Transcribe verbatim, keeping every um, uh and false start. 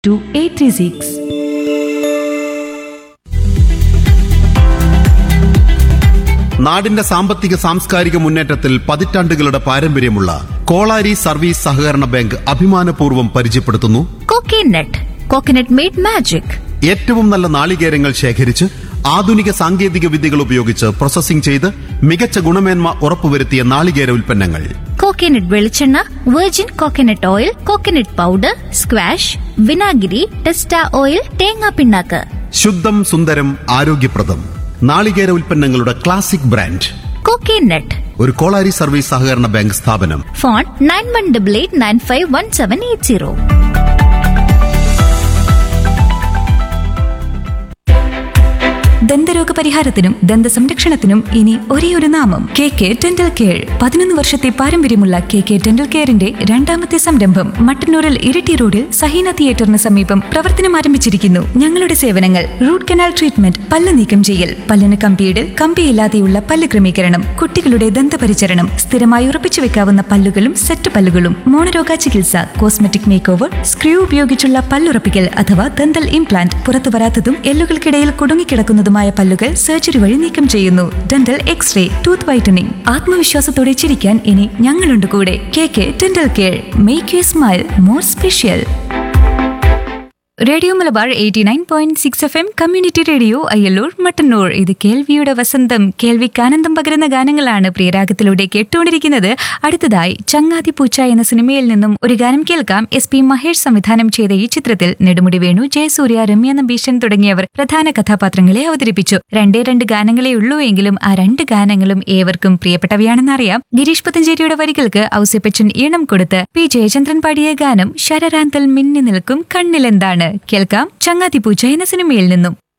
To eight three six. നാടിന്റെ സാമ്പത്തിക സാംസ്കാരിക മുന്നേറ്റത്തിൽ പതിറ്റാണ്ടുകളുടെ പാരമ്പര്യമുള്ള കോളാരി സർവീസ് സഹകരണ ബാങ്ക് അഭിമാനപൂർവ്വം പരിചയപ്പെടുത്തുന്നു കോക്കനട്ട്. Coconut made magic. ഏറ്റവും നല്ല നാളികേരങ്ങൾ ശേഖരിച്ച് ആധുനിക സാങ്കേതിക വിദ്യകൾ ഉപയോഗിച്ച് പ്രോസസ്സിംഗ് ചെയ്ത് മികച്ച ഗുണമേന്മ ഉറപ്പുവരുത്തിയ നാളികേര ഉൽപ്പന്നങ്ങൾ. കോക്കനട്ട് വെളിച്ചെണ്ണ, virgin coconut oil, coconut powder, squash, വിനാഗിരി, ടെസ്റ്റ ഓയിൽ, തേങ്ങാ പിണ്ണാക്ക്. ശുദ്ധം സുന്ദരം ആരോഗ്യപ്രദം നാളികേര ഉൽപ്പന്നങ്ങളുടെ ക്ലാസിക് ബ്രാൻഡ് കോക്കനട്ട്. ഒരു കോളാരി സർവീസ് സഹകരണ ബാങ്ക് സ്ഥാപനം. Phone nine one double eight nine five one seven eight zero. ദന്തരോഗ പരിഹാരത്തിനും ദന്ത സംരക്ഷണത്തിനും ഇനി ഒരേയൊരു നാമം കെ കെ ഡെന്റൽ കെയർ. പതിനൊന്ന് വർഷത്തെ പാരമ്പര്യമുള്ള കെ കെ ഡെന്റൽ കെയറിന്റെ രണ്ടാമത്തെ സംരംഭം മട്ടന്നൂരിൽ ഇരിട്ടി റോഡിൽ സഹീന തിയേറ്ററിന് സമീപം പ്രവർത്തനം ആരംഭിച്ചിരിക്കുന്നു. ഞങ്ങളുടെ സേവനങ്ങൾ: റൂട്ട് കനാൽ ട്രീറ്റ്മെന്റ്, പല്ല് നീക്കം ചെയ്യൽ, പല്ലിന് കമ്പിയിടൽ, കമ്പിയില്ലാതെയുള്ള പല്ല് ക്രമീകരണം, കുട്ടികളുടെ ദന്തപരിചരണം, സ്ഥിരമായി ഉറപ്പിച്ചു വെക്കാവുന്ന പല്ലുകളും സെറ്റ് പല്ലുകളും, മോണരോഗ ചികിത്സ, കോസ്മെറ്റിക് മേക്ക് ഓവർ, സ്ക്രൂ ഉപയോഗിച്ചുള്ള പല്ലുറപ്പിക്കൽ അഥവാ ദന്തൽ ഇംപ്ലാന്റ്, പുറത്തു വരാത്തതും എല്ലുകൾക്കിടയിൽ കുടുങ്ങിക്കിടക്കുന്നതും പല്ലുകൾ സർജറി വഴി നീക്കം ചെയ്യുന്നു. Dental x-ray, tooth whitening. ആത്മവിശ്വാസത്തോടെ ചിരിക്കാൻ ഇനി ഞങ്ങളുണ്ട് കൂടെ. K K dental care. Make you smile more special. Radio Malabar eighty nine point six F M community radio Ayyallur Mattannur. ഇത് കേൾവിയുടെ വസന്തം. കേൾവിക്ക് ആനന്ദം പകരുന്ന ഗാനങ്ങളാണ് പ്രിയരാഗത്തിലൂടെ കേട്ടുകൊണ്ടിരിക്കുന്നത്. അടുത്തതായി ചങ്ങാതി പൂച്ച എന്ന സിനിമയിൽ നിന്നും ഒരു ഗാനം കേൾക്കാം. എസ് പി മഹേഷ് സംവിധാനം ചെയ്ത ഈ ചിത്രത്തിൽ നെടുമുടി വേണു, ജയസൂര്യ, രമ്യ നമ്പീശൻ തുടങ്ങിയവർ പ്രധാന കഥാപാത്രങ്ങളെ അവതരിപ്പിച്ചു. രണ്ടേ രണ്ട് ഗാനങ്ങളെ ഉള്ളൂ എങ്കിലും ആ രണ്ട് ഗാനങ്ങളും ഏവർക്കും പ്രിയപ്പെട്ടവയാണെന്നറിയാം. ഗിരീഷ് പുത്തഞ്ചേരിയുടെ വരികൾക്ക് ഔസേപ്പച്ചൻ ഈണം കൊടുത്ത് പി ജയചന്ദ്രൻ പാടിയ ഗാനം ശരറാന്തൽ മിന്നി നിൽക്കും കണ്ണിലെന്താണ്. കേൾക്കാം ചങ്ങാതി പൂച്ച എന്ന സിനിമയിൽ നിന്നും.